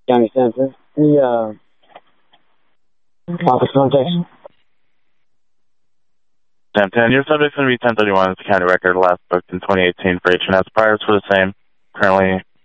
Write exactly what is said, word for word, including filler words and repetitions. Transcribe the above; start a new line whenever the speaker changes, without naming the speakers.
County Center. The, uh, office context.
ten ten, your subject's going to be ten thirty-one. It's the county record, last booked in twenty eighteen for H and S. Priors for the same. Currently